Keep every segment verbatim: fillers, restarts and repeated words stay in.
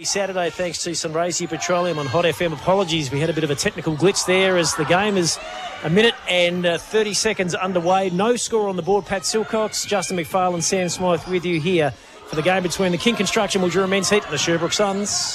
Saturday, thanks to Sunraysia Petroleum on Hot F M. Apologies, we had a bit of a technical glitch there as the game is a minute and uh, thirty seconds underway. No score on the board. Pat Silcox, Justin McFarlane, Sam Smythe with you here for the game between the King Construction Mildura Men's Heat and the Sherbrooke Suns.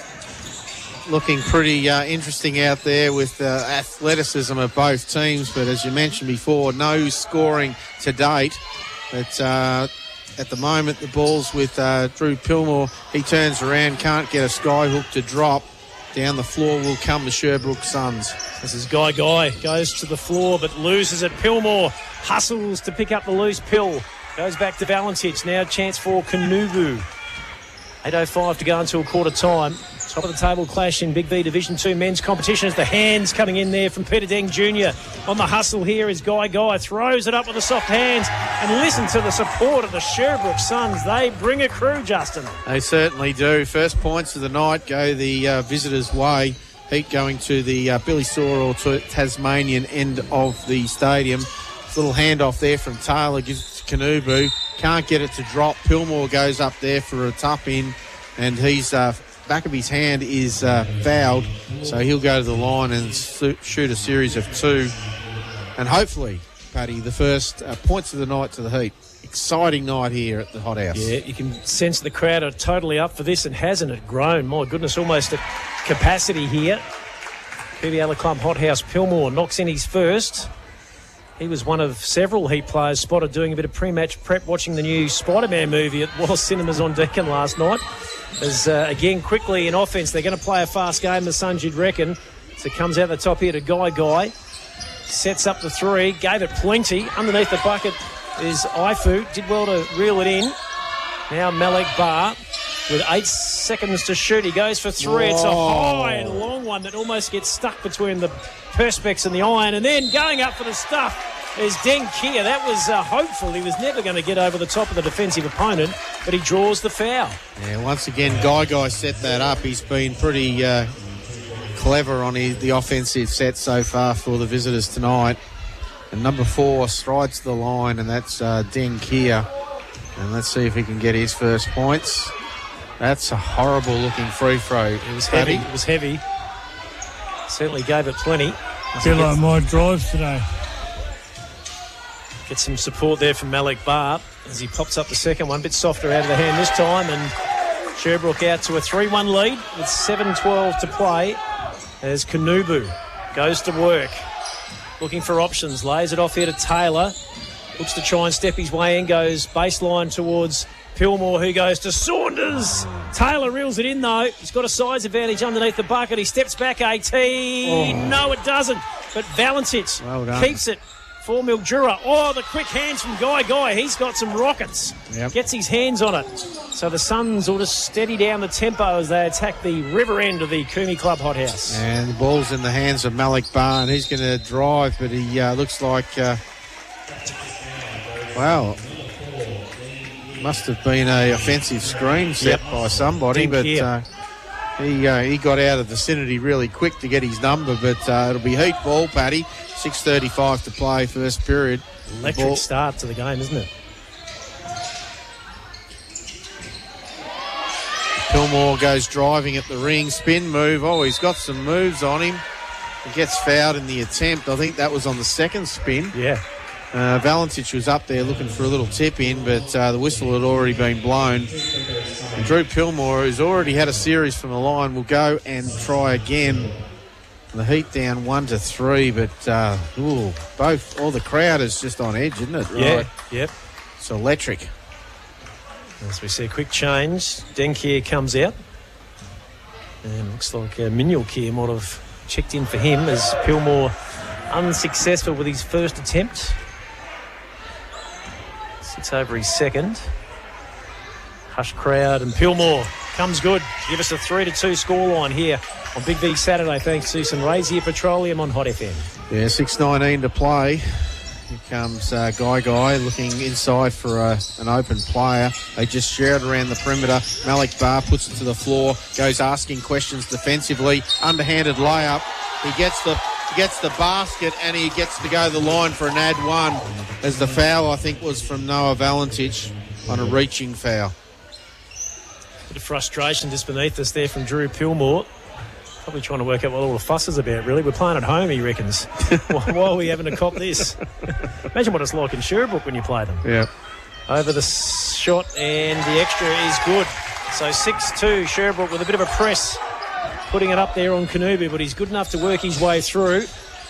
Looking pretty uh, interesting out there with uh, athleticism of both teams, but as you mentioned before, no scoring to date. But uh, at the moment, the ball's with uh, Drew Pillmore. He turns around, can't get a skyhook to drop. Down the floor will come the Sherbrooke Suns. This is Guy Guy. Goes to the floor but loses it. Pillmore hustles to pick up the loose pill. Goes back to Valentich. Now chance for Kanubu. eight oh five to go until quarter time. Top of the table clash in Big V Division two men's competition as the hands coming in there from Peter Deng Junior On the hustle here is Guy Guy. Throws it up with the soft hands. And listen to the support of the Sherbrooke Suns. They bring a crew, Justin. They certainly do. First points of the night go the uh, visitors' way. Heat going to the uh, Billy Sorrell to Tasmanian end of the stadium. Little handoff there from Taylor. Gives it to Kanubu. Can't get it to drop. Pillmore goes up there for a tup in. And he's... Uh, back of his hand is uh, fouled, so he'll go to the line and su- shoot a series of two. And hopefully, Paddy, the first uh, points of the night to the Heat. Exciting night here at the Hot House. Yeah, you can sense the crowd are totally up for this, and hasn't it grown? My goodness, almost at capacity here. Kuviala Club Hot House. Pillmore knocks in his first. He was one of several Heat players spotted doing a bit of pre-match prep watching the new Spider-Man movie at Wallace Cinemas on Deakin last night. As, uh, again, quickly in offence, they're going to play a fast game, the Suns, you'd reckon. So it comes out the top here to Guy Guy. Sets up the three, gave it plenty. Underneath the bucket is Ifu. Did well to reel it in. Now Malik Barr with eight seconds to shoot. He goes for three. Whoa. It's a high and long one that almost gets stuck between the Perspex and the iron. And then going up for the stuff is Deng Kia. That was uh, hopeful. He was never going to get over the top of the defensive opponent, but he draws the foul. Yeah, once again, Guy Guy set that up. He's been pretty uh, clever on his, the offensive set so far for the visitors tonight. And number four strides the line, and that's uh, Deng Kia. And let's see if he can get his first points. That's a horrible-looking free throw. It was heavy. It was heavy. Certainly gave it plenty. Feel like my drives today. Get some support there from Malik Barr as he pops up the second one. A bit softer out of the hand this time. And Sherbrooke out to a three one lead with seven twelve to play as Kanubu goes to work. Looking for options. Lays it off here to Taylor. Looks to try and step his way in. Goes baseline towards Pillmore, who goes to Saunders. Taylor reels it in, though. He's got a size advantage underneath the bucket. He steps back eighteen. Oh. No, it doesn't. But Valentich well keeps it for Mildura. Oh, the quick hands from Guy Guy. He's got some rockets. Yep. Gets his hands on it. So the Suns will just steady down the tempo as they attack the river end of the Coombe Club Hot House. And the ball's in the hands of Malik Barr, and he's going to drive, but he uh, looks like... Uh, wow. Must have been a offensive screen set yep. by somebody, Deng but uh, he uh, he got out of the vicinity really quick to get his number, but uh, it'll be Heat ball, Paddy. six thirty-five to play, first period. Electric ball. Start to the game, isn't it? Pillmore goes driving at the ring, spin move. Oh, he's got some moves on him. He gets fouled in the attempt. I think that was on the second spin. Yeah. Uh, Valentich was up there looking for a little tip in, but uh, the whistle had already been blown. And Drew Pillmore, who's already had a series from the line, will go and try again. The Heat down one to three, but uh, ooh, both, all the crowd is just on edge, isn't it? Right? Yeah, yep. It's electric. As we see a quick change, Deng Kia comes out. And it looks like uh, Minyul Kia might have checked in for him as Pillmore unsuccessful with his first attempt. Sits over his second. Hush crowd, and Pillmore comes good. Give us a three to two scoreline here on Big V Saturday, thanks to Sunraysia Petroleum on Hot F M. Yeah, six nineteen to play. Here comes uh, Guy Guy looking inside for a, an open player. They just shared around the perimeter. Malik Barr puts it to the floor, goes asking questions defensively. Underhanded layup. He gets the gets the basket and he gets to go to the line for an ad one, as the foul, I think, was from Noah Valentich on a reaching foul. Bit of frustration just beneath us there from Drew Pillmore. Probably trying to work out what all the fuss is about, really. We're playing at home, he reckons. why, why are we having to cop this? Imagine what it's like in Sherbrooke when you play them. Yeah. Over the shot, and the extra is good. So six two, Sherbrooke with a bit of a press, putting it up there on Kanubu, but he's good enough to work his way through.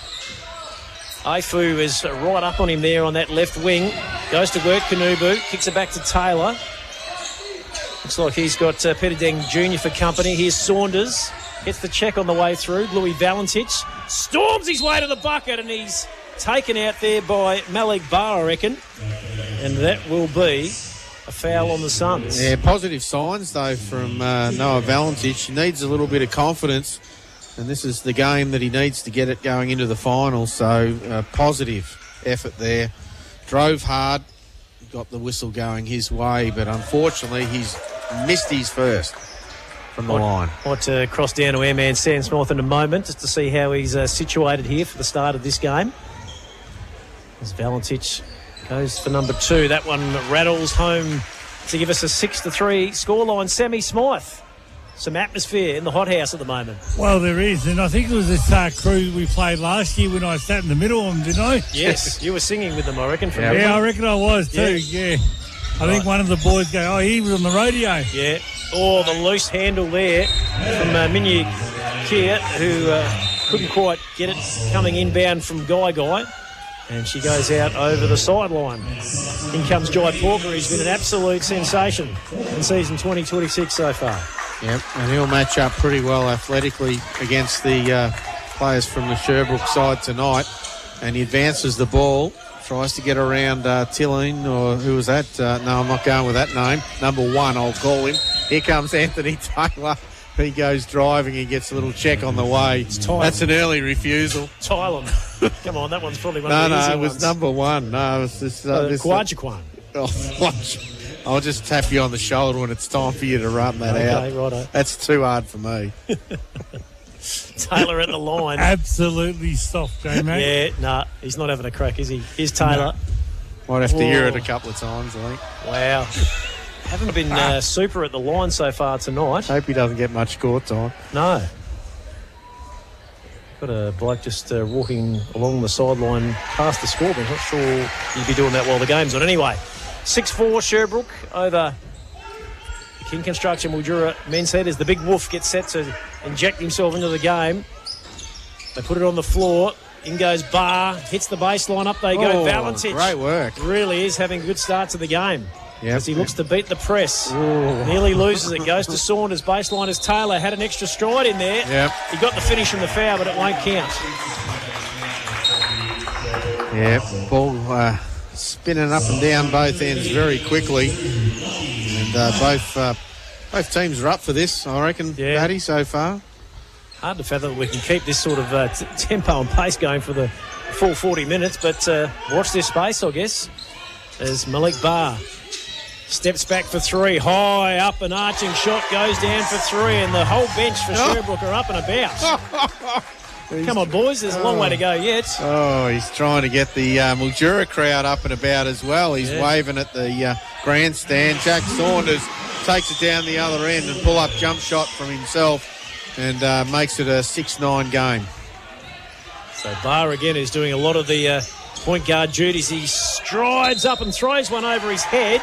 Aifu is right up on him there on that left wing. Goes to work, Kanubu, kicks it back to Taylor. Looks like he's got uh, Peter Deng Junior for company. Here's Saunders. Gets the check on the way through. Louis Valentich storms his way to the bucket, and he's taken out there by Malik Barr, I reckon. And that will be a foul on the Suns. Yeah, positive signs, though, from uh, Noah Valentich. He needs a little bit of confidence, and this is the game that he needs to get it going into the final. So, uh, positive effort there. Drove hard, got the whistle going his way, but unfortunately he's missed his first from the Might, line. Might uh, cross down to Airman Sam Smith in a moment just to see how he's uh, situated here for the start of this game. As Valentich goes for number two. That one rattles home to give us a six to three scoreline. Sammy Smythe. Some atmosphere in the hothouse at the moment. Well, there is, and I think it was this uh, crew we played last year when I sat in the middle of them, didn't I? Yes, you were singing with them, I reckon. From yeah, yeah, I reckon I was too, yeah. yeah. I Right. think one of the boys go, oh, he was on the radio. Yeah. Oh, the loose handle there from uh, Minyu Kia, who uh, couldn't quite get it coming inbound from Guy Guy. And she goes out over the sideline. In comes Jai Porker, who's been an absolute sensation in season twenty twenty-six so far. Yep, and he'll match up pretty well athletically against the uh, players from the Sherbrooke side tonight. And he advances the ball, tries to get around uh, Tilleen, or who was that? Uh, no, I'm not going with that name. Number one, I'll call him. Here comes Anthony Taylor. He goes driving, he gets a little check on the way. That's an early refusal. Tylen. Come on, that one's probably one no, of the no, easy it was ones. number one. No, it was this. Uh, Uh, this Kwajaquan. oh, watch. I'll just tap you on the shoulder when it's time for you to run that Okay, out. righto. That's too hard for me. Taylor at the line. Absolutely soft, eh, mate? Yeah, nah, he's not having a crack, is he? Here's Taylor. Might have to hear it Whoa. a couple of times, I think. Wow. Haven't been uh, super at the line so far tonight. Hope he doesn't get much court time. No. Got a bloke just uh, walking along the sideline past the scoreboard. Not sure he'd be doing that while the game's on. Anyway, six four Sherbrooke over King Construction Mildura men's head as the big wolf gets set to inject himself into the game. They put it on the floor. In goes Barr. Hits the baseline. Up they go. Oh, Valentich. great work. Really is having a good start to the game. Yep. As he looks to beat the press. Ooh. Nearly loses it. Goes to Saunders. Baseline as Taylor had an extra stride in there. Yep. He got the finish from the foul, but it won't count. Yeah, ball uh, spinning up and down both ends very quickly. And uh, both uh, both teams are up for this, I reckon, Yeah. Paddy, so far. Hard to fathom that we can keep this sort of uh, t- tempo and pace going for the full forty minutes, but uh, watch this space, I guess, as Malik Barr steps back for three. High up, an arching shot goes down for three, and the whole bench for Oh. Sherbrooke are up and about. Come on, boys, there's a long way to go yet. Oh, he's trying to get the uh, Mildura crowd up and about as well. He's Yeah. waving at the uh, grandstand. Jack Saunders takes it down the other end and pull-up jump shot from himself and uh, makes it a six nine game. So Barr again is doing a lot of the uh, point guard duties. He strides up and throws one over his head.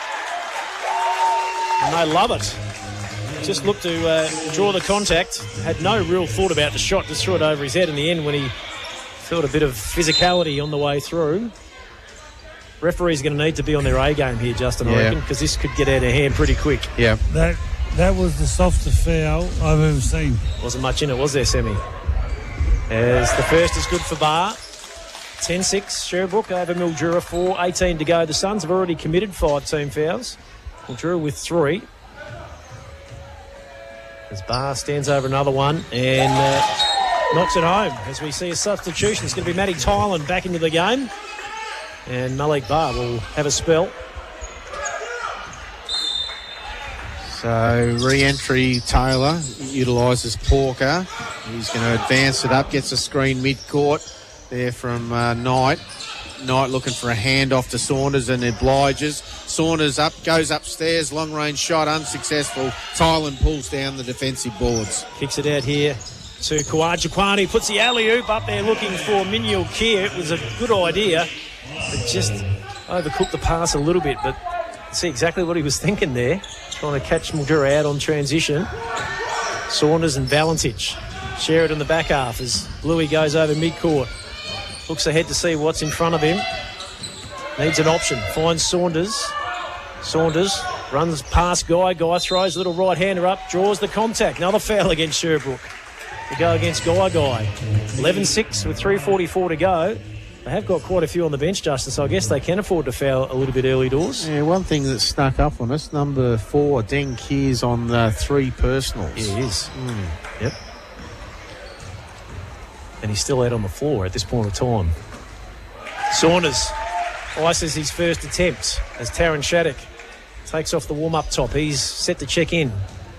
And they love it. Just looked to uh, draw the contact. Had no real thought about the shot. Just threw it over his head in the end when he felt a bit of physicality on the way through. Referees are going to need to be on their A game here, Justin, I Yeah. reckon, because this could get out of hand pretty quick. Yeah. That that was the softest foul I've ever seen. Wasn't much in it, was there, Semi? As the first is good for Barr. ten six, Sherbrooke over Mildura, four eighteen to go. The Suns have already committed five team fouls. Mildura with three. As Barr stands over another one and uh, knocks it home. As we see a substitution, it's going to be Matty Tylen back into the game. And Malik Barr will have a spell. So re-entry Taylor utilises Porker. He's going to advance it up, gets a screen mid-court there from uh, Knight. Knight looking for a handoff to Saunders and obliges. Saunders up, goes upstairs, long range shot, unsuccessful. Thailand pulls down the defensive boards. Kicks it out here to Kawajakwani, puts the alley-oop up there looking for Minyul Kia. It was a good idea, but just overcooked the pass a little bit, but see exactly what he was thinking there, trying to catch Mildura out on transition. Saunders and Valentich share it in the back half as Bluey goes over mid-court. Looks ahead to see what's in front of him. Needs an option. Finds Saunders. Saunders runs past Guy. Guy throws a little right-hander up. Draws the contact. Another foul against Sherbrooke. To go against Guy Guy. eleven six with three forty-four to go. They have got quite a few on the bench, Justin, so I guess they can afford to foul a little bit early doors. Yeah, one thing that snuck up on us, number four, Deng Kiers on the three personals. Yeah, he is. Mm. Yep. And he's still out on the floor at this point of time. Saunders ices his first attempt as Taran Shattuck takes off the warm-up top. He's set to check in.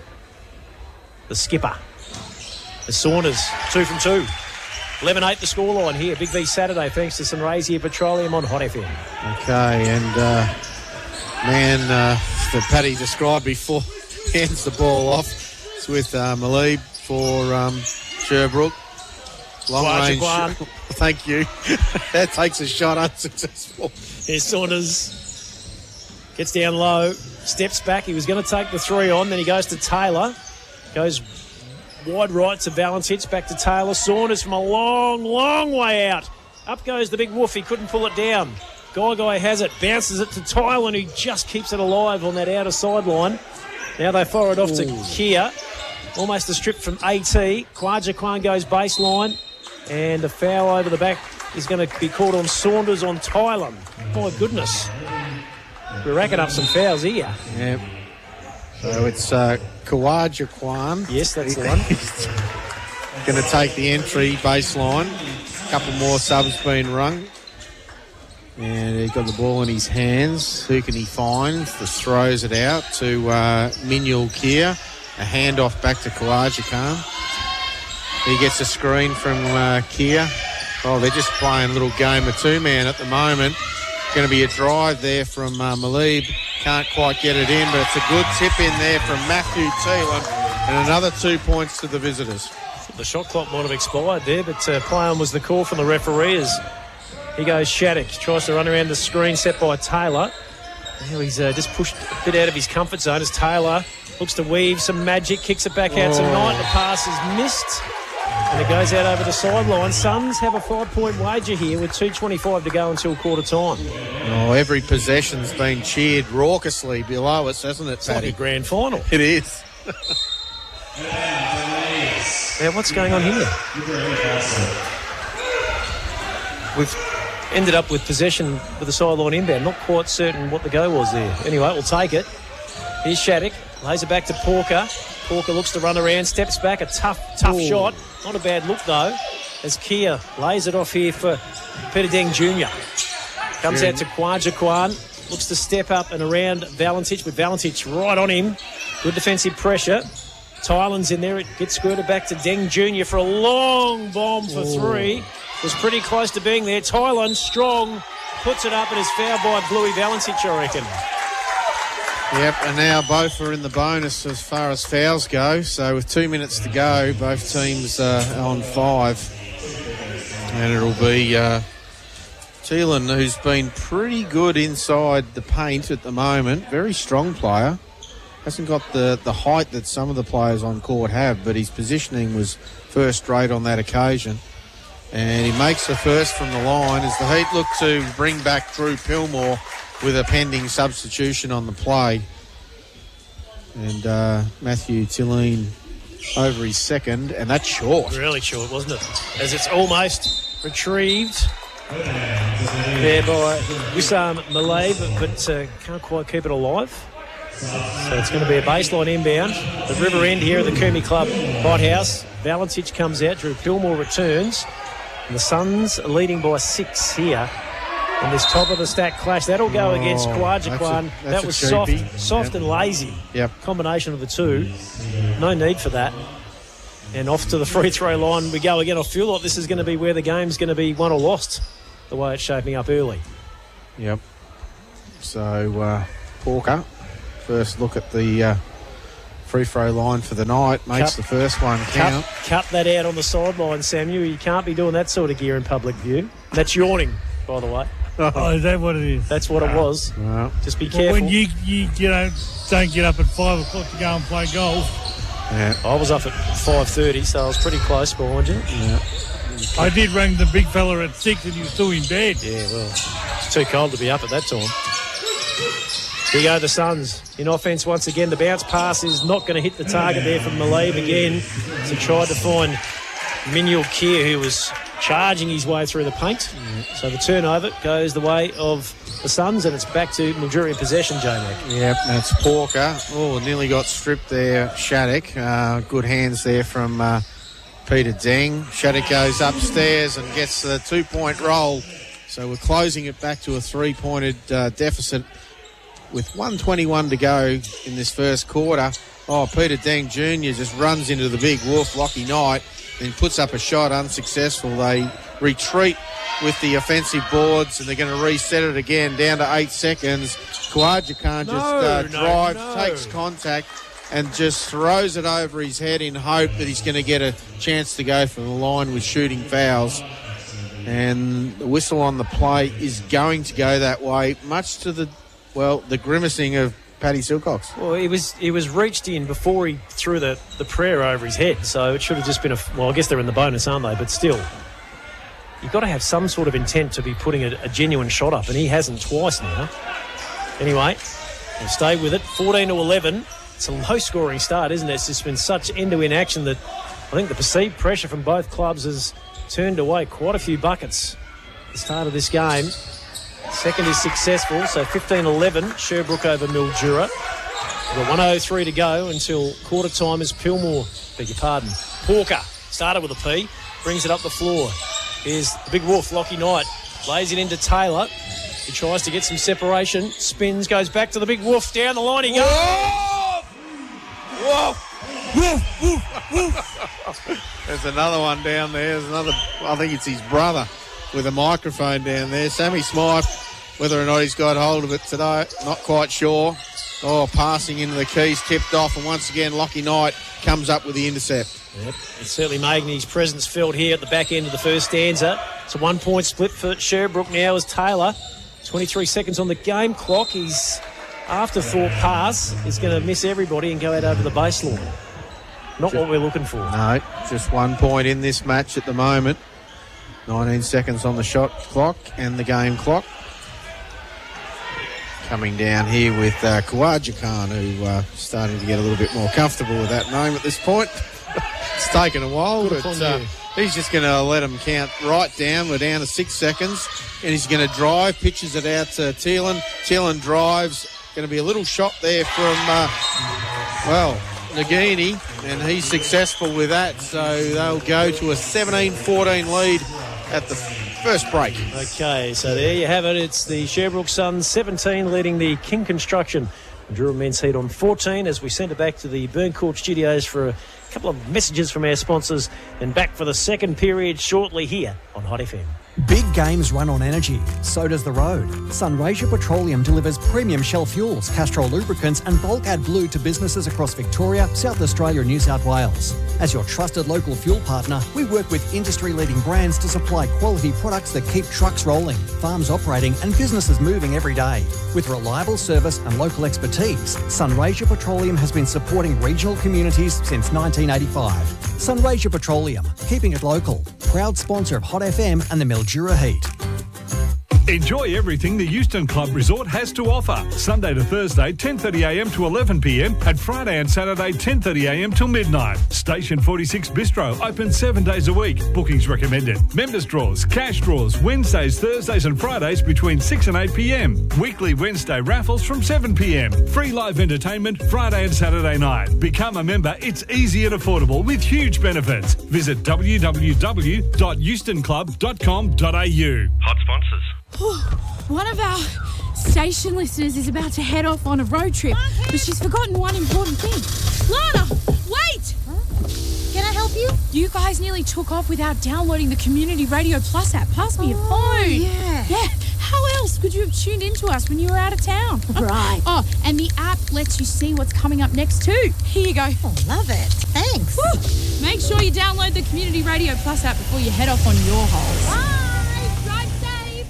The skipper. As Saunders, two from two. eleven eight the scoreline here. Big V Saturday, thanks to Sunraysia Petroleum on Hot F M. Okay, and uh, man uh, that Paddy described before hands the ball off. It's with uh, Malib for um, Sherbrooke. Long Guan range. Guan. Thank you. That takes a shot unsuccessful. Here's Saunders. Gets down low. Steps back. He was going to take the three on. Then he goes to Taylor. Goes wide right to Valentich. Back to Taylor. Saunders from a long, long way out. Up goes the big woof. He couldn't pull it down. Guy Guy has it. Bounces it to Thailand, who just keeps it alive on that outer sideline. Now they fire it off Ooh. to Kia. Almost a strip from AT. Kwajaquan goes baseline. And a foul over the back is going to be called on Saunders on Thailand. My goodness. We're racking up some fouls here. Yeah. So it's uh, Kawajaquan. Yes, that's the one. Going to take the entry baseline. A couple more subs being rung. And he's got the ball in his hands. Who can he find? Just throws it out to uh, Minyul Kia. A handoff back to Kawajaquan. He gets a screen from uh, Kia. Oh, they're just playing a little game of two-man at the moment. Going to be a drive there from uh, Malib. Can't quite get it in, but it's a good tip in there from Matthew Thielen. And another two points to the visitors. The shot clock might have expired there, but uh, play on was the call from the referee as he goes Shattuck. Tries to run around the screen set by Taylor. Now he's uh, just pushed a bit out of his comfort zone as Taylor looks to weave some magic, kicks it back out oh. to Knight. The pass is missed. And it goes out over the sideline. Suns have a five-point wager here with two twenty-five to go until quarter time. Oh, every possession's been cheered raucously below us, hasn't it, It's like Paddy? a grand final. It is. Now, what's going on here? We've ended up with possession with the sideline inbound. Not quite certain what the go was there. Anyway, we'll take it. Here's Shattuck. Lays it back to Porker. Porker looks to run around, steps back, a tough, tough Ooh. shot. Not a bad look, though, as Kia lays it off here for Peter Deng Junior Comes yeah. out to Kwajaquan, looks to step up and around Valentich, but Valentich right on him. Good defensive pressure. Thailand's in there. It gets squirted back to Deng Junior for a long bomb for Ooh. three. Was pretty close to being there. Thailand, strong, puts it up and is fouled by Bluey Valentich, I reckon. Yep, and now both are in the bonus as far as fouls go. So with two minutes to go, both teams uh, on five. And it'll be uh, Thielen, who's been pretty good inside the paint at the moment. Very strong player. Hasn't got the, the height that some of the players on court have, but his positioning was first rate on that occasion. And he makes the first from the line as the Heat look to bring back Drew Pillmore with a pending substitution on the play. And uh, Matthew Thielen over his second, and that's short. Really short, wasn't it? As it's almost retrieved there by Wissam Malay, but, but uh, can't quite keep it alive. So it's going to be a baseline inbound. The river end here at the Coombe Club Hot House. Valentich comes out, Drew Pillmore returns. And the Suns are leading by six here. And this top of the stack clash, that'll go oh, against Kwajaquan. That was soft, soft yep. and lazy. Yep. Combination of the two. No need for that. And off to the free throw line we go again. I feel like this is going to be where the game's going to be won or lost, the way it's shaping up early. Yep. So uh, Porker. First look at the uh, free throw line for the night. Makes Cut. the first one count. Cut, cut that out on the sideline, Samuel. You can't be doing that sort of gear in public view. That's yawning, by the way. Oh, is that what it is? That's what it was. Well, Just be Well, careful. when you, you, you know, don't get up at five o'clock to go and play golf. yeah. I was up at five thirty, so I was pretty close behind you. yeah. I did ring the big fella at six and he was still in bed. Yeah, well, it's too cold to be up at that time. Here go the Suns. In offence once again. The bounce pass is not going to hit the target there from Maleev again. So tried to find Minyul Kier, who was charging his way through the paint. So the turnover goes the way of the Suns, and it's back to Mildura possession, J-Mac. Yep, that's Porker. Oh, nearly got stripped there, Shattuck. Uh, good hands there from uh, Peter Deng. Shattuck goes upstairs and gets the two-point roll. So we're closing it back to a three-pointed uh, deficit with one twenty-one to go in this first quarter. Oh, Peter Deng Junior just runs into the big wolf, Lockie Knight, then puts up a shot, unsuccessful. They retreat with the offensive boards, and they're going to reset it again down to eight seconds. Khawaja Khan just uh, No, no, drives, no. takes contact, and just throws it over his head in hope that he's going to get a chance to go from the line with shooting fouls. And the whistle on the play is going to go that way, much to the, well, the grimacing of Paddy Silcox. Well, he was he was reached in before he threw the, the prayer over his head, so it should have just been a... Well, I guess they're in the bonus, aren't they? But still, you've got to have some sort of intent to be putting a, a genuine shot up, and he hasn't twice now. Anyway, we'll stay with it. fourteen to eleven. It's a low-scoring start, isn't it? It's just been such end-to-end action that I think the perceived pressure from both clubs has turned away quite a few buckets at the start of this game. Second is successful, so fifteen eleven, Sherbrooke over Mildura. We've got one oh three to go until quarter time as Pillmore, beg your pardon. Porker started with a P, brings it up the floor. Here's the big wolf, Lockie Knight, lays it into Taylor. He tries to get some separation, spins, goes back to the big wolf, down the line he goes. Whoa! Woof, woof, woof. There's another one down there. There's another, I think it's his brother with a microphone down there. Sammy Smythe, whether or not he's got hold of it today, not quite sure. Oh, passing into the keys, tipped off, and once again, Lockie Knight comes up with the intercept. Yep, it's certainly making his presence felt here at the back end of the first stanza. It's a one-point split for Sherbrooke now as Taylor. twenty-three seconds on the game clock. His afterthought pass is going to miss everybody and go out over the baseline. Not Just, what we're looking for. No, just one point in this match at the moment. nineteen seconds on the shot clock and the game clock. Coming down here with uh, Khawaja Khan, who uh, starting to get a little bit more comfortable with that name at this point. It's taken a while, but uh, he's just going to let him count right down. We're down to six seconds, and he's going to drive, pitches it out to Thielen. Thielen drives. Going to be a little shot there from, uh, well, Nagini, and he's successful with that. So they'll go to a seventeen fourteen lead at the first break. Okay, so there you have it. It's the Sherbrooke Suns seventeen leading the King Construction Mildura Men's Heat on fourteen as we send it back to the Burn Court Studios for a couple of messages from our sponsors and back for the second period shortly here on Hot F M. Big games run on energy, so does the road. Sunraysia Petroleum delivers premium Shell fuels, Castrol lubricants and bulk AdBlue to businesses across Victoria, South Australia and New South Wales. As your trusted local fuel partner, we work with industry-leading brands to supply quality products that keep trucks rolling, farms operating and businesses moving every day. With reliable service and local expertise, Sunraysia Petroleum has been supporting regional communities since nineteen eighty-five. Sunraysia Petroleum, keeping it local. Proud sponsor of Hot F M and the Mildura Heat. Enjoy everything the Euston Club Resort has to offer. Sunday to Thursday, ten thirty a m to eleven p m and Friday and Saturday, ten thirty a m till midnight. Station forty-six Bistro, open seven days a week. Bookings recommended. Members draws, cash draws, Wednesdays, Thursdays and Fridays between six and eight p m. Weekly Wednesday raffles from seven p m. Free live entertainment Friday and Saturday night. Become a member. It's easy and affordable with huge benefits. Visit w w w dot euston club dot com dot a u. Hot sponsors. One of our station listeners is about to head off on a road trip, but she's forgotten one important thing. Lana, wait! Huh? Can I help you? You guys nearly took off without downloading the Community Radio Plus app. Pass me your phone. Yeah. Yeah. How else else could you have tuned into us when you were out of town? Right. Oh, and the app lets you see what's coming up next too. Here you go. Oh, love it. Thanks. Woo. Make sure you download the Community Radio Plus app before you head off on your holes. Bye. Drive safe.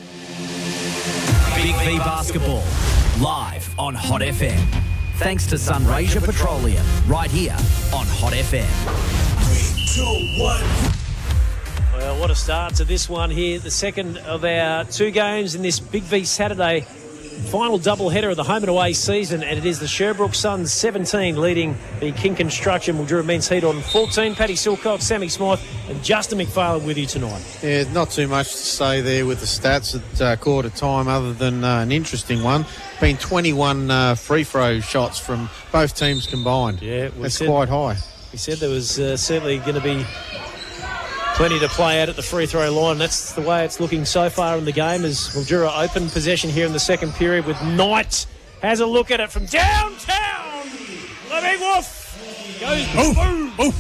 Big V Basketball, live on Hot F M. Thanks to Sunraysia Petroleum, right here on Hot F M. Three, two, one. Well, what a start to this one here. The second of our two games in this Big V Saturday final doubleheader of the home and away season, and it is the Sherbrooke Suns seventeen leading the King Construction Mildura Men's Heat on fourteen. Paddy Silcock, Sammy Smythe and Justin McFarlane with you tonight. Yeah, not too much to say there with the stats at uh, quarter time other than uh, an interesting one. Been twenty-one uh, free throw shots from both teams combined. Yeah, we That's said, quite high. We said there was uh, certainly going to be plenty to play out at the free throw line. That's the way it's looking so far in the game as Mildura open possession here in the second period with Knight. Has a look at it from downtown. The big woof goes boom. Oh,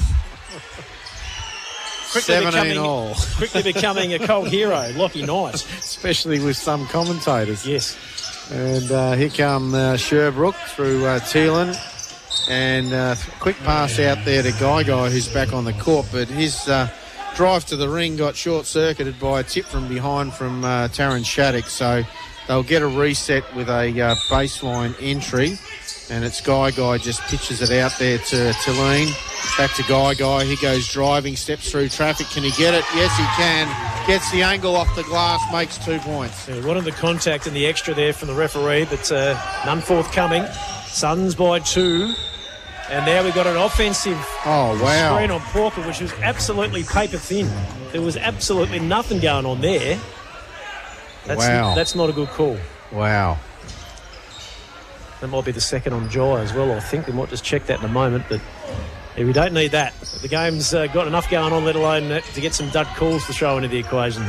Quickly seventeen becoming, all. quickly becoming a cult hero, Lockie Knight. Especially with some commentators. Yes. And uh, here come uh, Sherbrooke through uh, Thielen. And uh, quick pass out there to Guy Guy, who's back on the court. But his uh, drive to the ring got short-circuited by a tip from behind from uh, Taron Shattuck. So they'll get a reset with a uh, baseline entry. And it's Guy Guy just pitches it out there to Tulane. Back to Guy Guy. He goes driving, steps through traffic. Can he get it? Yes, he can. Gets the angle off the glass, makes two points. Yeah, wanted the contact and the extra there from the referee, but uh, none forthcoming. Suns by two. And now we've got an offensive Oh, wow. screen on Porker, which was absolutely paper thin. There was absolutely nothing going on there. That's, Wow. That's not a good call. Wow. That might be the second on Jai as well, I think. We might just check that in a moment, but yeah, we don't need that. The game's uh, got enough going on, let alone that, to get some dud calls to throw into the equation.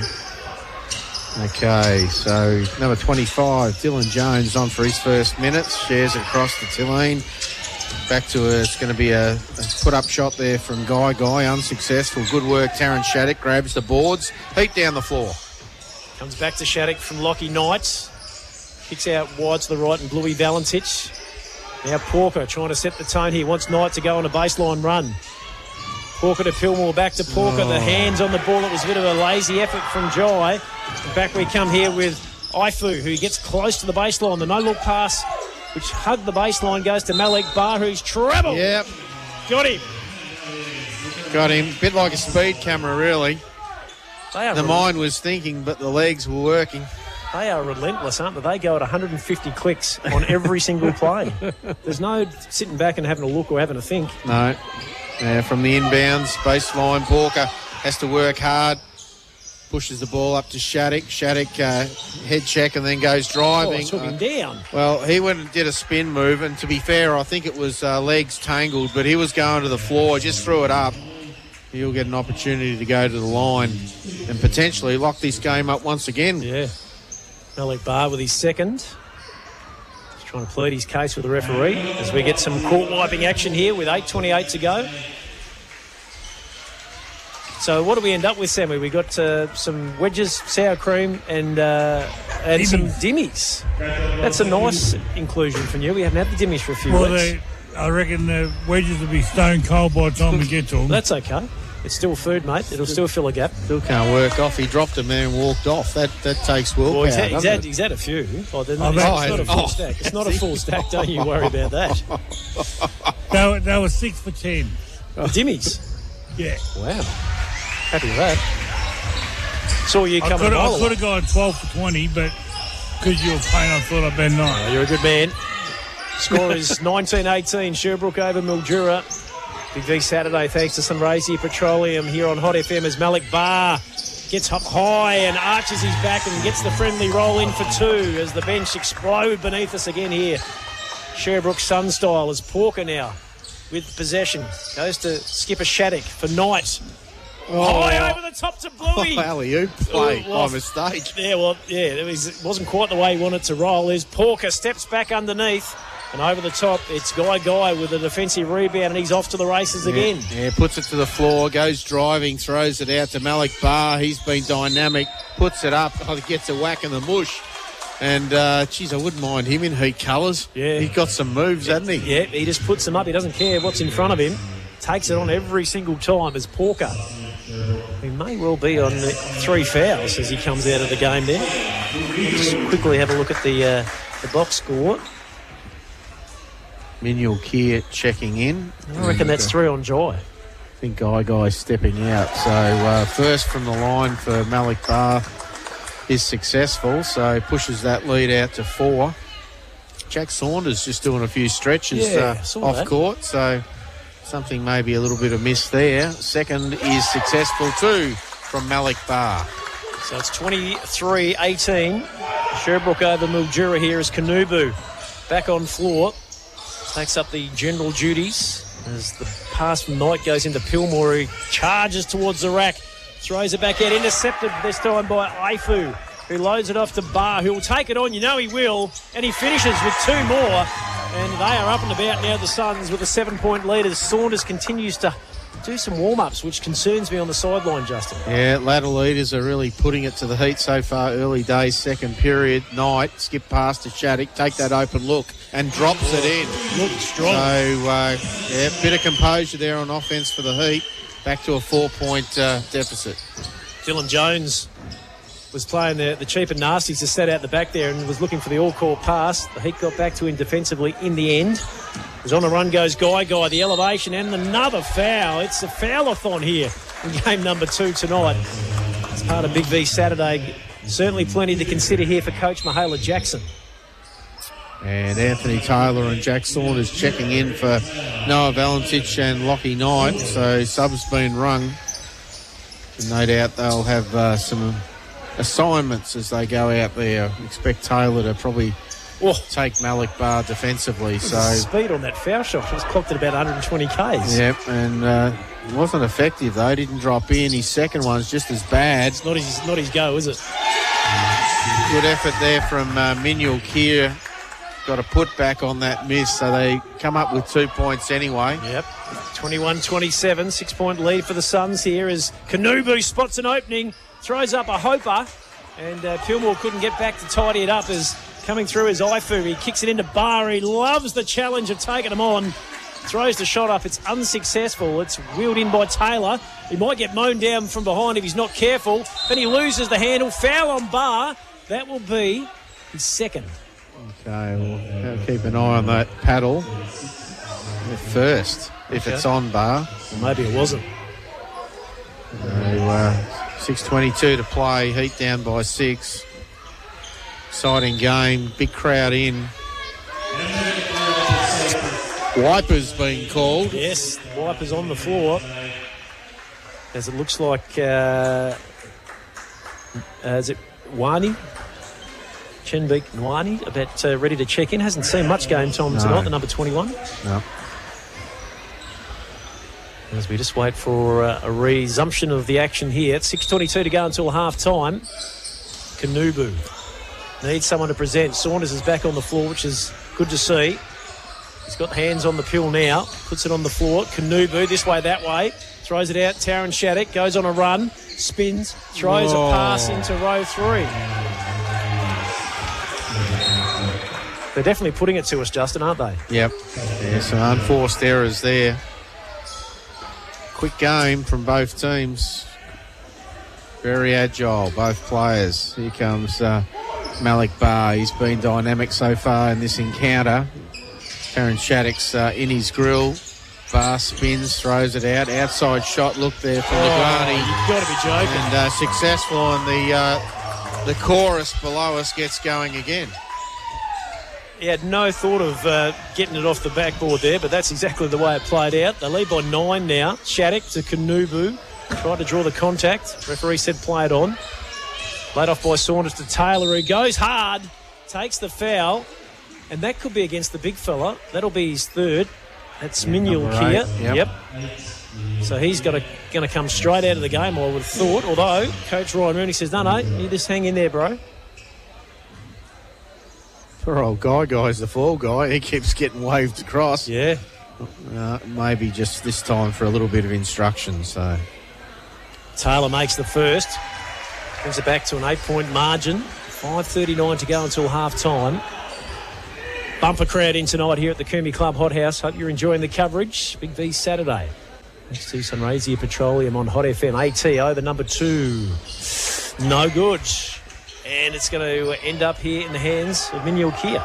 Okay, so number twenty-five, Dylan Jones on for his first minutes. Shares it across to Tulane. Back to a, it's going to be a, a put-up shot there from Guy Guy, unsuccessful. Good work, Taron Shattuck grabs the boards. Heat down the floor. Comes back to Shattuck from Lockie Knight. Kicks out wide to the right and Bluey Valentich. Now Porker trying to set the tone here. Wants Knight to go on a baseline run. Porker to Pillmore, back to Porker. Oh. The hands on the ball. It was a bit of a lazy effort from Jai. And back we come here with Ifu, who gets close to the baseline. The no-look pass, which hugged the baseline, goes to Malik Barr, who's trebled. Yep. Got him. Got him. Bit like a speed camera, really. They are the rel- mind was thinking, but the legs were working. They are relentless, aren't they? They go at one hundred fifty clicks on every single play. There's no sitting back and having a look or having a think. No. Uh, from the inbounds, baseline, Porker has to work hard. Pushes the ball up to Shattuck. Shattuck uh, head check and then goes driving. Oh, took him uh, down. Well, he went and did a spin move, and to be fair, I think it was uh, legs tangled, but he was going to the floor, just threw it up. He'll get an opportunity to go to the line and potentially lock this game up once again. Yeah. Malik Barr with his second. Just trying to plead his case with the referee as we get some court wiping action here with eight twenty-eight to go. So what do we end up with, Sammy? We got uh, some wedges, sour cream, and uh, and some dimmies. That's a nice inclusion from you. We haven't had the dimmies for a few well, weeks. they, I reckon the wedges will be stone cold by the time we get to them. That's okay. It's still food, mate. It'll still fill a gap. Still can't work off. He dropped him there and walked off. That that takes willpower. Well, he's, had, he's, doesn't had, it? he's had a few. Oh, they're Oh, not, that's- it's not a full oh, stack. It's not a full stack. Don't you worry about that. They were, they were six for ten. The dimmies. Yeah. Wow. Happy with that. Saw you I coming could a mile I could have gone twelve for twenty, but because you were playing, I thought I'd been nine. Oh, you're a good man. Score is nineteen eighteen. Sherbrooke over Mildura. Big V Saturday, thanks to Sunraysia Petroleum here on Hot F M as Malik Barr gets up high and arches his back and gets the friendly roll in for two as the bench explode beneath us again here. Sherbrooke Sun style as Porker now with possession. Goes to Skipper Shattuck for Knight. Oh, High over the top to Bluey. Oh, alley-oop play Oh, well, by mistake. Yeah, well, yeah, it, was, it wasn't quite the way he wanted to roll. There's Porker, steps back underneath, and over the top, it's Guy Guy with a defensive rebound, and he's off to the races Yeah, again. yeah, puts it to the floor, goes driving, throws it out to Malik Barr. He's been dynamic, puts it up, oh, gets a whack in the mush. And, uh, geez, I wouldn't mind him in heat colours. Yeah. He's got some moves, hasn't he? Yeah, he just puts them up. He doesn't care what's in front of him. Takes it on every single time as Porker. He may well be on the three fouls as he comes out of the game there. Just quickly have a look at the uh, the box score. Minuel Kier checking in. I reckon that's three on Jai. I think Guy Guy's stepping out. So uh, first from the line for Malik Barr is successful, so pushes that lead out to four. Jack Saunders just doing a few stretches Yeah, uh, saw off that. court, so something maybe a little bit amiss there. Second is successful too from Malik Barr. So it's twenty-three eighteen. Sherbrooke over Mildura here as Kanubu back on floor. Takes up the general duties as the pass from Knight goes into Pillmore. He charges towards the rack. Throws it back out. Intercepted this time by Aifu, who loads it off to Barr, who will take it on. You know he will. And he finishes with two more. And they are up and about now, the Suns, with a seven-point lead as Saunders continues to do some warm-ups, which concerns me on the sideline, Justin. Yeah, ladder leaders are really putting it to the heat so far. Early days, second period. Knight, skip past to Shattuck, take that open look and drops it in. Look strong. So, uh, yeah, bit of composure there on offence for the Heat. Back to a four-point uh, deficit. Dylan Jones was playing the, the cheap and nasties to set out the back there and was looking for the all-court pass. The Heat got back to him defensively in the end. As on the run goes Guy Guy, the elevation, and another foul. It's a foul-a-thon here in game number two tonight. It's part of Big V Saturday. Certainly plenty to consider here for Coach Michaela Jackson. And Anthony Taylor and Jack Saunders checking in for Noah Valentich and Lockie Knight. So subs been rung. And no doubt they'll have uh, some assignments as they go out there. Expect Taylor to probably Oh, take Malik Barr defensively. So speed on that foul shot. It was clocked at about one hundred twenty kays. yep, and uh, it wasn't effective though. Didn't drop in. His second one's just as bad. It's not his, not his go, is it? Good effort there from uh, Minuel Kier. Got a put back on that miss, so they come up with two points anyway. Yep. twenty-one twenty-seven, six-point lead for the Suns here as Kanubu spots an opening, throws up a hoper, and uh, Pillmore couldn't get back to tidy it up as coming through is Aifu. He kicks it into Barr. He loves the challenge of taking him on. Throws the shot up. It's unsuccessful. It's wheeled in by Taylor. He might get mown down from behind if he's not careful. Then he loses the handle. Foul on Barr. That will be his second. Okay, we'll keep an eye on that paddle. First, if Okay. it's on Barr. Well, maybe it wasn't. So, uh, six twenty-two to play. Heat down by six. Exciting game. Big crowd in. Wipers being called. Yes, the wipers on the floor. As it looks like, uh, uh, is it Wani? Chenbeek Nwani about uh, ready to check in. Hasn't seen much game time No. tonight, the number twenty-one. No. As we just wait for uh, a resumption of the action here. It's six twenty-two to go until half-time. Kanubu needs someone to present. Saunders is back on the floor, which is good to see. He's got hands on the pill now. Puts it on the floor. Kanubu this way, that way. Throws it out. Taron Shattuck goes on a run. Spins. Throws Whoa. a pass into row three. They're definitely putting it to us, Justin, aren't they? Yep. Yeah, some unforced errors there. Quick game from both teams. Very agile, both players. Here comes uh, Malik Barr. He's been dynamic so far in this encounter. Taron Shattuck's uh, in his grill. Barr spins, throws it out. Outside shot look there from Oh, Legrani. you've got to be joking. And uh, successful, and the, uh, the chorus below us gets going again. He had no thought of uh, getting it off the backboard there, but that's exactly the way it played out. They lead by nine now. Shattuck to Kanubu. Tried to draw the contact. Referee said play it on. Laid off by Saunders to Taylor, who goes hard, takes the foul, and that could be against the big fella. That'll be his third. That's Minuel number Kier. eight, yep. So he's got to going to come straight out of the game, I would have thought. Although Coach Ryan Rooney says, no, no, you just hang in there, bro. Poor old guy, guy's the fall guy. He keeps getting waved across. Yeah. Uh, maybe just this time for a little bit of instruction. So Taylor makes the first. Brings it back to an eight-point margin. five thirty-nine to go until half-time. Bumper crowd in tonight here at the Coombe Club Hothouse. Hope you're enjoying the coverage. Big V Saturday. Thanks to Sunraysia Petroleum on Hot F M. A T over number two. No good. And it's going to end up here in the hands of Minyul Kia.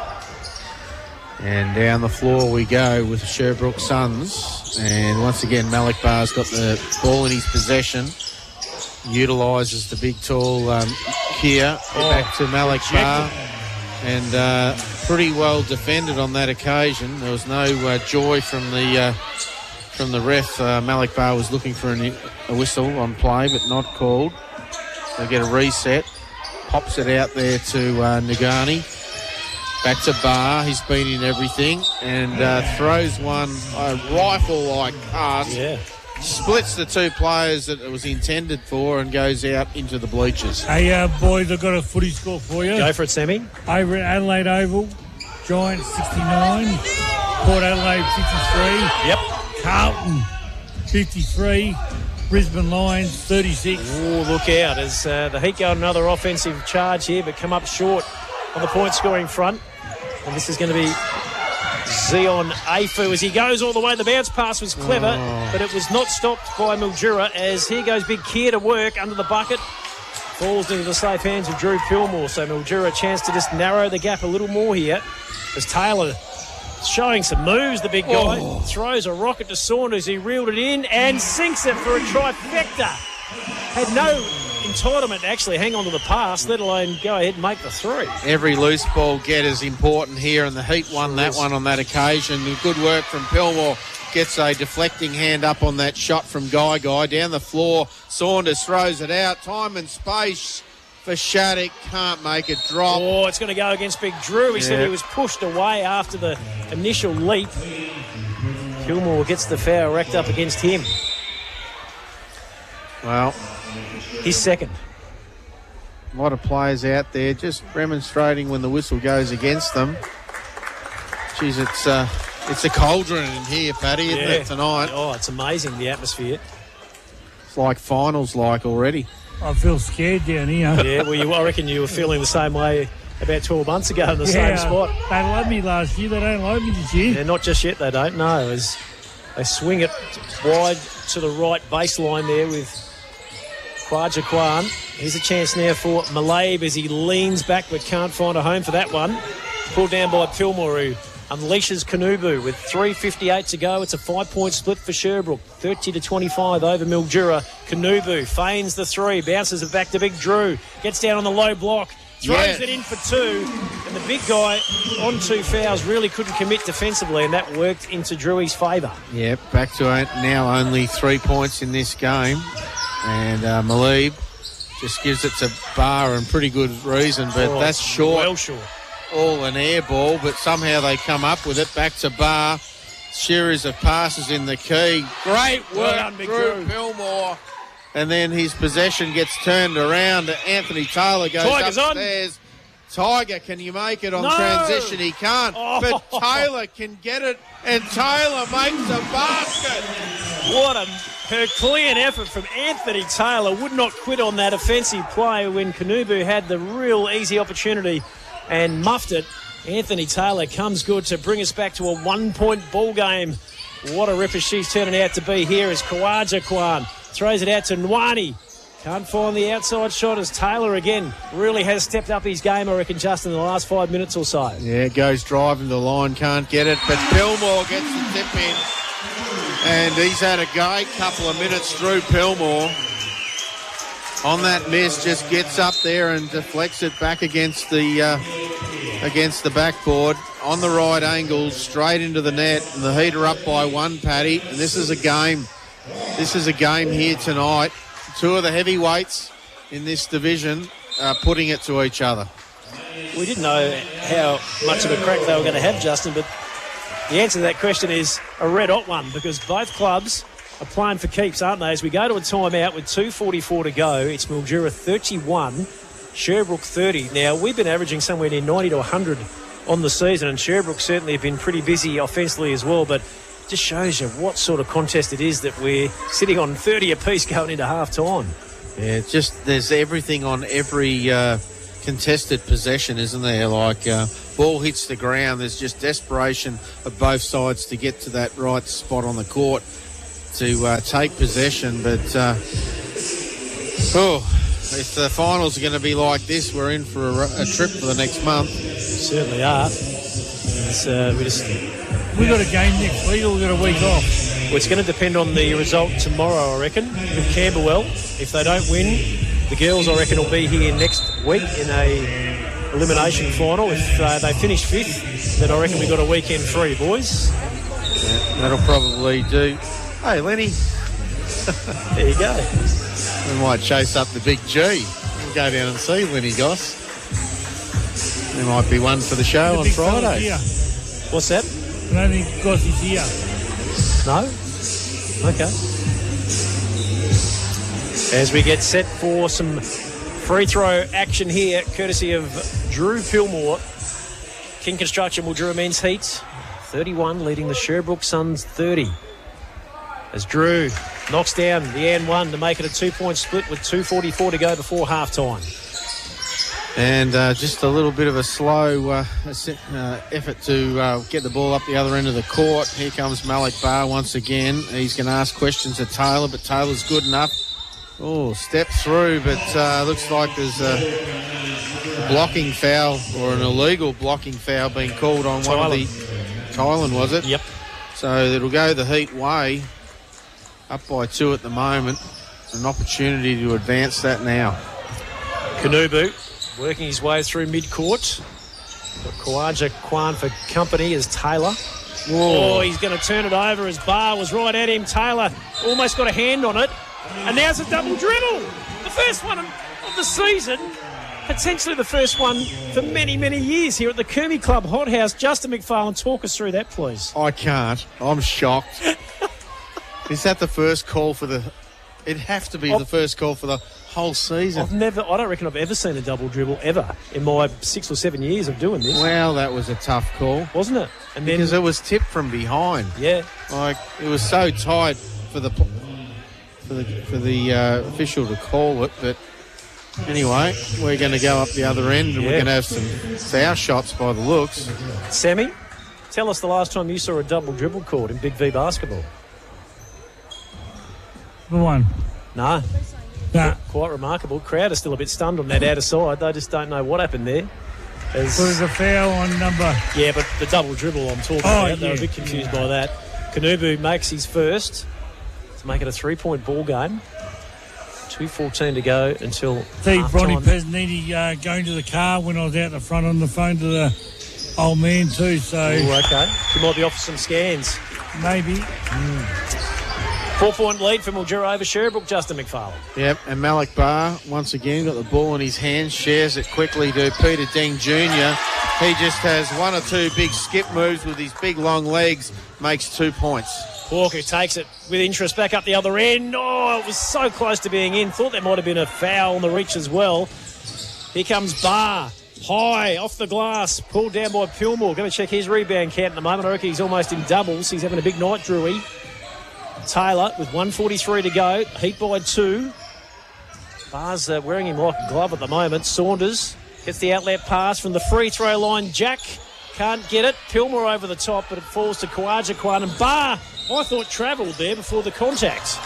And down the floor we go with the Sherbrooke Suns. And once again, Malik Barr's got the ball in his possession. Utilises the big, tall um, Kia. Oh, back to Malik rejected. Barr. And uh, pretty well defended on that occasion. There was no uh, joy from the uh, from the ref. Uh, Malik Barr was looking for a, a whistle on play, but not called. They get a reset. Pops it out there to uh, Nagani. Back to Barr. He's been in everything. And uh, throws one, a rifle-like pass. Yeah. Splits the two players that it was intended for and goes out into the bleachers. Hey, uh, boys, I've got a footy score for you. Go for it, Sammy. Over at Adelaide Oval, Giants sixty-nine, Port Adelaide fifty-three. Yep. Carlton fifty-three, Brisbane Lions thirty-six. Oh, look out as uh, the Heat go on another offensive charge here, but come up short on the point-scoring front. And this is going to be Zion Afu as he goes all the way. The bounce pass was clever, Oh. but it was not stopped by Mildura as here goes Big Kier to work under the bucket. Falls into the safe hands of Drew Pillmore. So Mildura a chance to just narrow the gap a little more here as Taylor showing some moves, the big guy. Oh. Throws a rocket to Saunders. He reeled it in and sinks it for a trifecta. Had no entitlement to actually hang on to the pass, let alone go ahead and make the three. Every loose ball get is important here, and the Heat won Sure that is. one on that occasion. Good work from Pillmore. Gets a deflecting hand up on that shot from Guy Guy. Down the floor, Saunders throws it out. Time and space for Shattuck. Can't make it drop. Oh, it's going to go against Big Drew. He said Yeah. he was pushed away after the initial leap. Pillmore gets the foul racked up against him. Well, He's second. a lot of players out there just remonstrating when the whistle goes against them. Geez, it's, uh, it's a cauldron in here, Paddy, isn't it, tonight? Oh, it's amazing, the atmosphere. It's like finals-like already. I feel scared down here. Yeah, well, you, I reckon you were feeling the same way about twelve months ago in the Yeah, same spot. They loved me last year. They don't like me this year. Yeah, not just yet, they don't know. As they swing it wide to the right baseline there with Kwaja Kwan. Here's a chance now for Malabe as he leans back but can't find a home for that one. Pulled down by Pillmore, who unleashes Kanubu with three fifty-eight to go. It's a five-point split for Sherbrooke. thirty to twenty-five over Mildura. Kanubu feigns the three, bounces it back to Big Drew. Gets down on the low block, throws Yes. it in for two. And the big guy on two fouls really couldn't commit defensively, and that worked into Drewy's favour. Yep, back to eight, now only three points in this game. And uh, Malib just gives it to Barr, and pretty good reason, but Oh, that's short. Well short. All an air ball, but somehow they come up with it. Back to Barr. Series of passes in the key. Great Well work, done, Big Drew Drew. Pillmore. And then his possession gets turned around. Anthony Taylor goes Tiger's on. upstairs. Tiger, can you make it on No. transition? He can't. Oh. But Taylor can get it, and Taylor makes a basket. What a Herculean effort from Anthony Taylor. Would not quit on that offensive play when Kanubu had the real easy opportunity and muffed it. Anthony Taylor comes good to bring us back to a one-point ball game. What a ripper she's turning out to be here as Kawaja Kwan throws it out to Nwani. Can't find the outside shot as Taylor again really has stepped up his game, I reckon, just in the last five minutes or so. Yeah, goes driving the line, can't get it, but Pillmore gets the tip in. And he's had a great couple of minutes through Pillmore. On that miss, just gets up there and deflects it back against the uh, against the backboard. On the right angle, straight into the net. And the Heat are up by one, Paddy. And this is a game. This is a game here tonight. Two of the heavyweights in this division are putting it to each other. We didn't know how much of a crack they were going to have, Justin, but the answer to that question is a red hot one, because both clubs are playing for keeps, aren't they? As we go to a timeout with two forty-four to go, it's Mildura thirty-one, Sherbrooke thirty. Now, we've been averaging somewhere near ninety to one hundred on the season, and Sherbrooke certainly have been pretty busy offensively as well, but it just shows you what sort of contest it is that we're sitting on thirty apiece going into half-time. Yeah, it's just there's everything on every uh, contested possession, isn't there? Like, uh, ball hits the ground, there's just desperation of both sides to get to that right spot on the court to uh, take possession. But, uh, oh, if the finals are going to be like this, we're in for a, a trip for the next month. Certainly are. It's, uh, we just... We've got a game next week or we've got a week off? Well, it's going to depend on the result tomorrow, I reckon, with Camberwell. If they don't win, the girls, I reckon, will be here next week in a elimination final. If uh, they finish fifth, then I reckon we've got a weekend free, boys. Yeah, that'll probably do. Hey, Lenny. There you go. We might chase up the big G. We'll go down and see Lenny Goss. There might be one for the show The on big Friday. fella's here. What's that? I don't think Goss is here. No? Okay. As we get set for some free throw action here, courtesy of Drew Pillmore. King Construction will Drew men's heat. thirty-one, leading the Sherbrooke Suns thirty. As Drew knocks down the and one to make it a two-point split with two forty-four to go before half-time. And uh, just a little bit of a slow uh, uh, effort to uh, get the ball up the other end of the court. Here comes Malik Barr once again. He's going to ask questions of Taylor, but Taylor's good enough. Oh, step through, but uh, looks like there's a, a blocking foul or an illegal blocking foul being called on one of the... Tylan, was it? Yep. So it'll go the Heat way. Up by two at the moment. An opportunity to advance that now. Kanubu working his way through mid-court. Got Kawaja Kwan for company as Taylor. Whoa. Oh, he's going to turn it over as Barr was right at him. Taylor almost got a hand on it. And now's a double dribble. The first one of the season. Potentially the first one for many, many years here at the Kermie Club Hothouse. Justin McFarlane, talk us through that, please. I can't. I'm shocked. Is that the first call for the... It'd have to be I've, the first call for the whole season. I've never... I don't reckon I've ever seen a double dribble, ever, in my six or seven years of doing this. Well, that was a tough call. Wasn't it? And then, because it was tipped from behind. Yeah. Like, it was so tight for the for the, for the uh, official to call it, but... Anyway, we're going to go up the other end and yeah. we're going to have some foul shots by the looks. Sammy, tell us the last time you saw a double dribble called in Big V basketball. The one. No. Nah. Quite remarkable. Crowd is still a bit stunned on that outer side. They just don't know what happened there. As... There was a foul on number... Yeah, but the double dribble I'm talking oh, about, yeah. they were a bit confused by that. Kanubu makes his first to make it a three-point ball game. two fourteen to go until See, Bronny half-time. Pesniti uh, going to the car when I was out the front on the phone to the old man too, so... Ooh, okay. You might be off for some scans. Maybe. Mm. Four-point lead for Mildura over Sherbrooke, Justin McFarlane. Yep, and Malik Barr, once again, got the ball in his hands, shares it quickly to Peter Deng Junior He just has one or two big skip moves with his big long legs, makes two points. Walker takes it with interest back up the other end. Oh, it was so close to being in. Thought there might have been a foul on the reach as well. Here comes Barr. High, off the glass, pulled down by Pillmore. Going to check his rebound count in a moment. I reckon he's almost in doubles. He's having a big night, Drewy. Taylor with one forty-three to go. Heat by two. Barr's uh, wearing him like a glove at the moment. Saunders gets the outlet pass from the free throw line. Jack can't get it. Pillmore over the top, but it falls to Kawaja Kwan. And Barr, I thought, travelled there before the contact.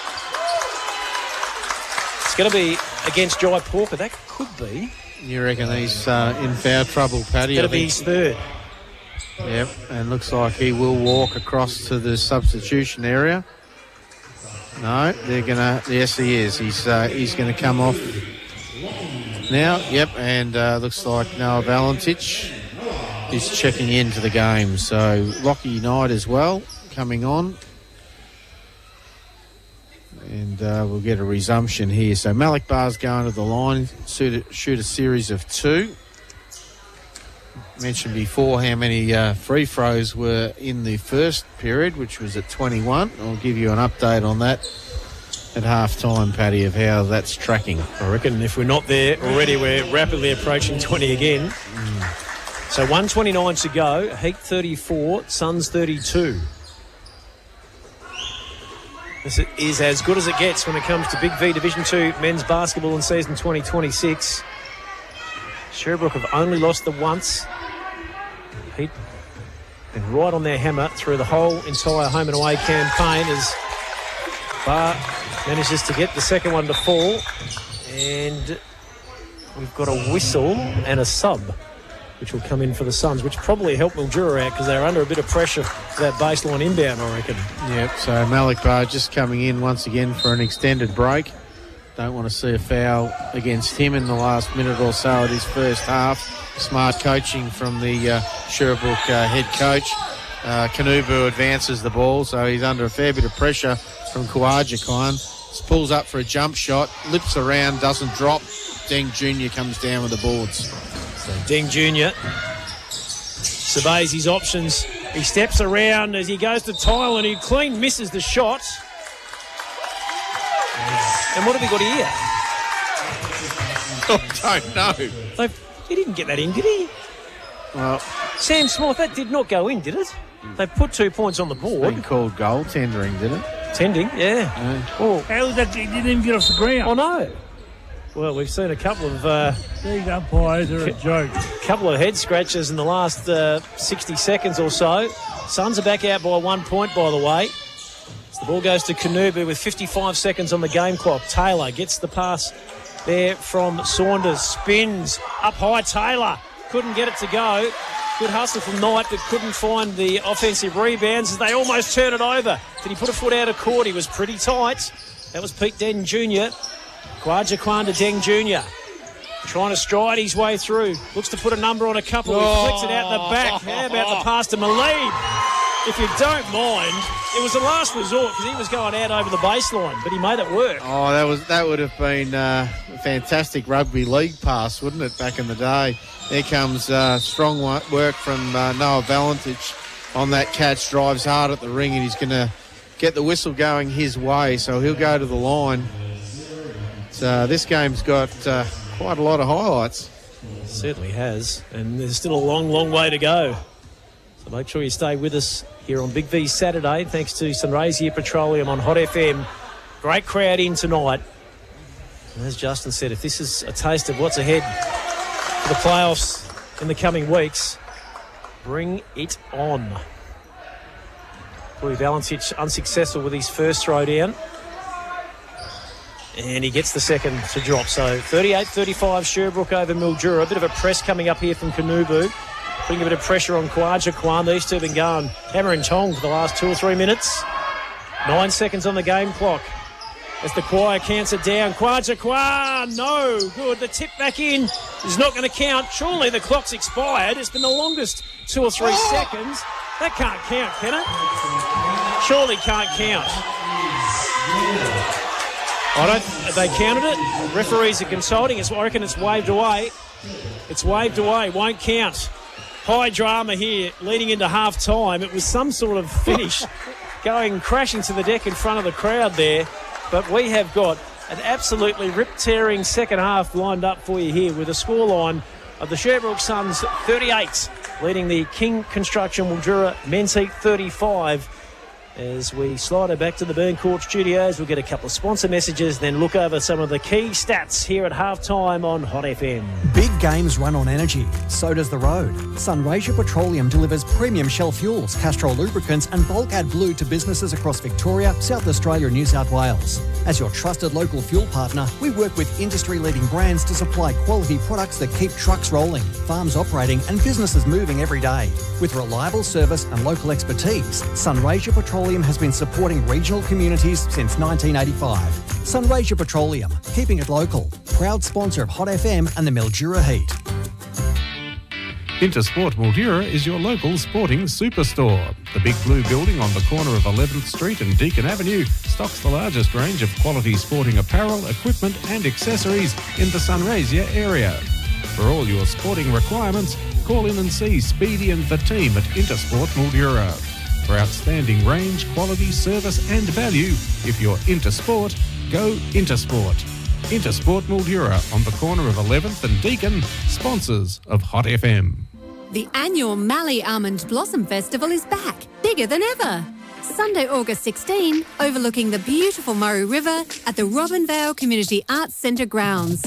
It's going to be against Jai Porker. That could be. You reckon he's uh, in foul trouble, Paddy? It's going to be his third. Yep, and looks like he will walk across to the substitution area. No, they're going to... Yes, he is. He's uh, he's going to come off now. Yep, and uh, looks like Noah Valentich is checking into the game. So Lockie Knight as well coming on. And uh, we'll get a resumption here. So Malik Barr's going to the line, shoot a, shoot a series of two. Mentioned before how many uh, free throws were in the first period, which was at twenty-one. I'll give you an update on that at half-time, Paddy, of how that's tracking. I reckon if we're not there already, we're rapidly approaching twenty again. Mm. So one twenty-nine to go. Heat thirty-four, Suns thirty-two. This is as good as it gets when it comes to Big V Division two men's basketball in season twenty twenty-six. Sherbrooke have only lost the once. He'd been right on their hammer through the whole entire home and away campaign as Barr manages to get the second one to fall. And we've got a whistle and a sub, which will come in for the Suns, which probably helped Mildura out because they're under a bit of pressure for that baseline inbound, I reckon. Yep, so Malik Barr just coming in once again for an extended break. Don't want to see a foul against him in the last minute or so of his first half. Smart coaching from the uh, Sherbrooke uh, head coach. Uh, Kanubu advances the ball, so he's under a fair bit of pressure from Kawaja Khan. Pulls up for a jump shot, lips around, doesn't drop. Deng Junior comes down with the boards. So Deng Junior surveys his options. He steps around as he goes to Tyler and he clean misses the shot. And what have we got here? I don't know. They've, he didn't get that in, did he? Well, Sam Smith, that did not go in, did it? They put two points on the board. been called goaltendering, did it? Tending, yeah. Yeah. Oh, How was that? He didn't even get off the ground. oh no. Well, we've seen a couple of uh, These umpires are a joke. couple of head scratches in the last uh, sixty seconds or so. Suns are back out by one point, by the way. So the ball goes to Kanubu with fifty-five seconds on the game clock. Taylor gets the pass there from Saunders. Spins up high. Taylor couldn't get it to go. Good hustle from Knight, but couldn't find the offensive rebounds as they almost turn it over. Did he put a foot out of court? He was pretty tight. That was Pete Deng Junior Kwaja Kwan to Deng Junior Trying to stride his way through. Looks to put a number on a couple. He flicks it out the back. How about the pass to Malib? If you don't mind, it was a last resort because he was going out over the baseline, but he made it work. Oh, that was that would have been uh, a fantastic rugby league pass, wouldn't it, back in the day? There comes uh, strong work from uh, Noah Valentich on that catch, drives hard at the ring, and he's going to get the whistle going his way, so he'll go to the line. So this game's got uh, quite a lot of highlights. It certainly has, and there's still a long, long way to go. So make sure you stay with us here on Big V Saturday, thanks to Sunraysia Petroleum on Hot F M. Great crowd in tonight. And as Justin said, if this is a taste of what's ahead for the playoffs in the coming weeks, bring it on. Louis Valentich unsuccessful with his first throw down. And he gets the second to drop. So thirty-eight thirty-five Sherbrooke over Mildura. A bit of a press coming up here from Kanubu. Putting a bit of pressure on Kwaja Kwan. These two have been going hammer and tong for the last two or three minutes. Nine seconds on the game clock. As the choir counts it down. Kwaja Kwan, no good. The tip back in is not going to count. Surely the clock's expired. It's been the longest two or three oh. seconds. That can't count, can it? Surely can't count. I don't. They counted it. Referees are consulting. It's, I reckon it's waved away. It's waved away. Won't count. High drama here leading into half time. It was some sort of finish going crashing to the deck in front of the crowd there. But we have got an absolutely rip-tearing second half lined up for you here with a scoreline of the Sherbrooke Suns thirty-eight, leading the King Construction Mildura men's heat thirty-five. As we slide her back to the Burn Court studios, we'll get a couple of sponsor messages, then look over some of the key stats here at halftime on Hot F M. Big games run on energy. So does the road. Sunraysia Petroleum delivers premium Shell fuels, Castrol lubricants and bulk AdBlue to businesses across Victoria, South Australia and New South Wales. As your trusted local fuel partner, we work with industry-leading brands to supply quality products that keep trucks rolling, farms operating and businesses moving every day. With reliable service and local expertise, Sunraysia Petroleum has been supporting regional communities since nineteen eighty-five. Sunraysia Petroleum, keeping it local. Proud sponsor of Hot F M and the Mildura Heat. Intersport Mildura is your local sporting superstore. The big blue building on the corner of eleventh Street and Deakin Avenue stocks the largest range of quality sporting apparel, equipment and accessories in the Sunraysia area. For all your sporting requirements, call in and see Speedy and the team at Intersport Mildura. For outstanding range, quality, service and value, if you're into sport, go Intersport. Intersport Mildura on the corner of eleventh and Deakin, sponsors of Hot F M. The annual Mallee Almond Blossom Festival is back, bigger than ever. Sunday, August sixteenth, overlooking the beautiful Murray River at the Robin Vale Community Arts Centre grounds.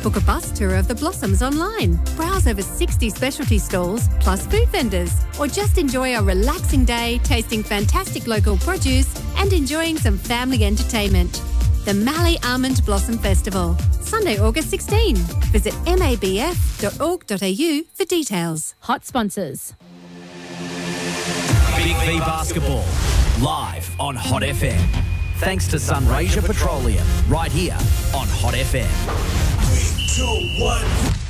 Book a bus tour of the Blossoms online. Browse over sixty specialty stalls, plus food vendors. Or just enjoy a relaxing day, tasting fantastic local produce and enjoying some family entertainment. The Mallee Almond Blossom Festival, Sunday, August sixteenth. Visit m a b f dot org dot a u for details. Hot sponsors. Big V Basketball, live on Hot F M. Thanks to Sunraysia Petroleum, right here on Hot F M. Three, two, one.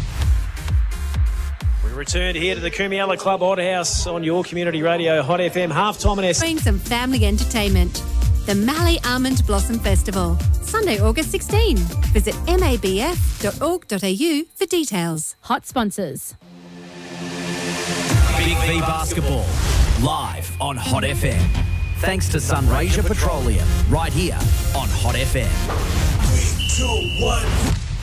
We returned here to the Kumialla Club Hot House on your community radio, Hot F M. Half-time on S. Enjoying some family entertainment. The Mallee Almond Blossom Festival, Sunday, August sixteenth. Visit m a b f dot org dot a u for details. Hot sponsors. Big V Basketball, live on Hot F M. Thanks to Sunraysia Petroleum, right here on Hot F M. Three, two, one.